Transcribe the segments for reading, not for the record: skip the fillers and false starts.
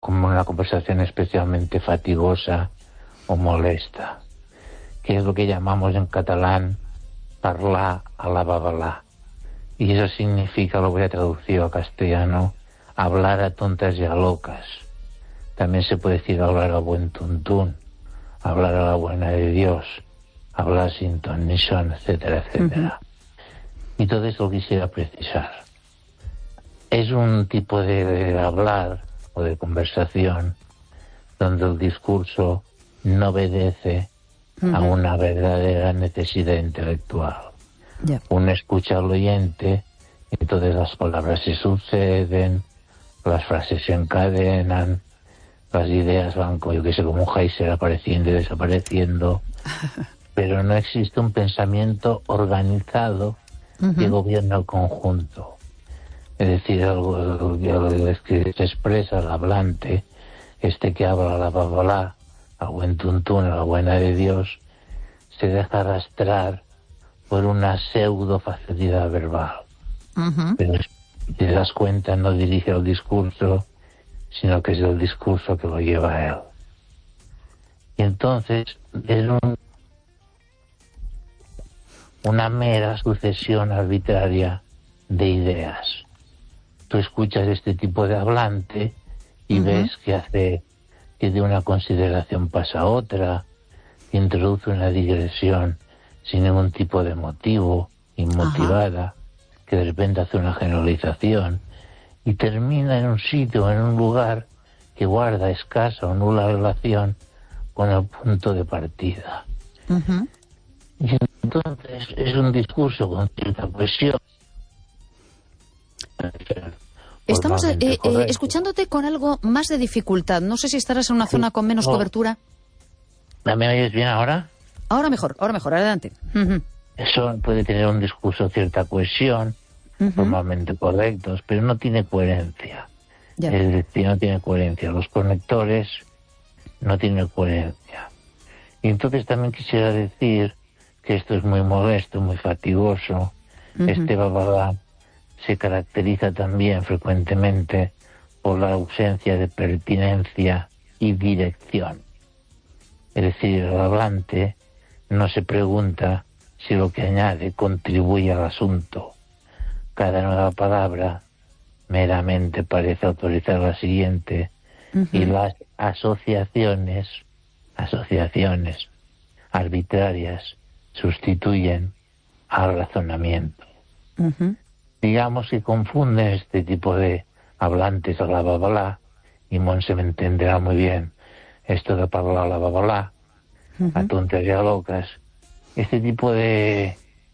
como una conversación especialmente fatigosa o molesta, que es lo que llamamos en catalán parlar a la babalá. Y eso significa, lo voy a traducir al castellano, hablar a tontas y a locas. También se puede decir hablar a buen tuntún, hablar a la buena de Dios, hablar sin ton ni son, etcétera, etcétera. Y todo eso quisiera precisar. Es un tipo de hablar o de conversación donde el discurso no obedece a una verdadera necesidad intelectual. Uno escucha al oyente, entonces las palabras se suceden, las frases se encadenan, las ideas van, yo que sé, como un geyser apareciendo y desapareciendo, pero no existe un pensamiento organizado que gobierna el conjunto. Es decir, algo que se expresa el hablante, que habla la babalá, al buen tuntún, a la buena de Dios, se deja arrastrar por una pseudo facilidad verbal. Pero si te das cuenta, no dirige el discurso, sino que es el discurso que lo lleva a él. Y entonces es una mera sucesión arbitraria de ideas. Tú escuchas este tipo de hablante y ves que de una consideración pasa a otra, que introduce una digresión sin ningún tipo de motivo, inmotivada, que de repente hace una generalización y termina en un sitio, en un lugar que guarda escasa o nula relación con el punto de partida. Y entonces es un discurso con cierta cohesión. Estamos escuchándote con algo más de dificultad. No sé si estarás en una zona con menos cobertura. ¿Me oyes bien ahora? Ahora mejor, adelante. Eso puede tener un discurso cierta cohesión, formalmente correctos, pero no tiene coherencia. Es decir, no tiene coherencia. Los conectores no tienen coherencia. Y entonces también quisiera decir que esto es muy molesto, muy fatigoso. Este babalá se caracteriza también frecuentemente por la ausencia de pertinencia y dirección. Es decir, el hablante no se pregunta si lo que añade contribuye al asunto. Cada nueva palabra meramente parece autorizar la siguiente y las asociaciones arbitrarias sustituyen al razonamiento. Digamos que confunden este tipo de hablantes a la babalá, y Monse me entenderá muy bien esto de hablar a la babalá, a tontas y a locas. Este tipo de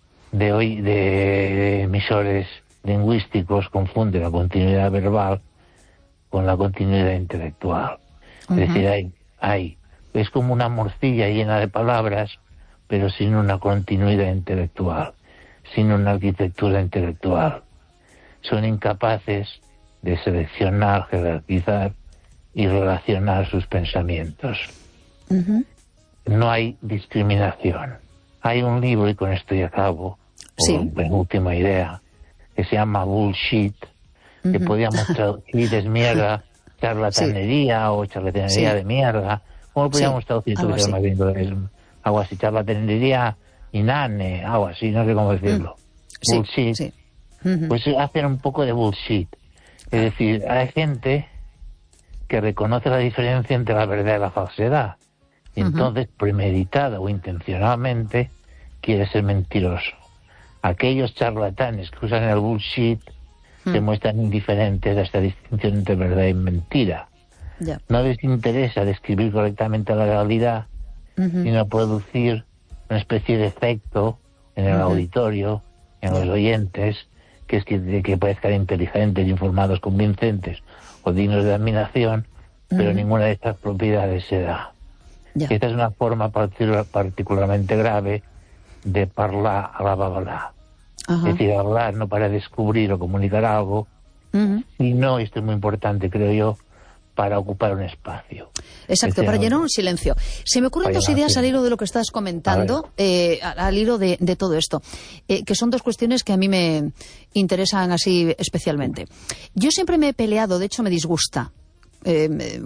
emisores lingüísticos confunden la continuidad verbal con la continuidad intelectual. Es decir, es como una morcilla llena de palabras, pero sin una continuidad intelectual, sin una arquitectura intelectual. Son incapaces de seleccionar, jerarquizar y relacionar sus pensamientos. No hay discriminación. Hay un libro, y con esto ya acabo, penúltima idea, que se llama Bullshit, que podíamos traducir es mierda, charlatanería o charlatanería de mierda. ¿Cómo lo podríamos traducir? Algo así, charlatanería inane, algo así, no sé cómo decirlo. Bullshit. Pues hacen un poco de bullshit. Es decir, hay gente que reconoce la diferencia entre la verdad y la falsedad. Y entonces, premeditada o intencionalmente, quiere ser mentiroso. Aquellos charlatanes que usan el bullshit se muestran indiferentes a esta distinción entre verdad y mentira. No les interesa describir correctamente la realidad, sino producir una especie de efecto en el auditorio, en los oyentes, que es que parezcan inteligentes, informados, convincentes o dignos de admiración, pero ninguna de estas propiedades se da. Esta es una forma particularmente grave de hablar a la babalá. Es decir, hablar no para descubrir o comunicar algo, sino, esto es muy importante, creo yo, para ocupar un espacio. Exacto, para llenar un silencio. Se me ocurren dos ideas al hilo de lo que estás comentando, al hilo de todo esto, que son dos cuestiones que a mí me interesan así especialmente. Yo siempre me he peleado, de hecho me disgusta,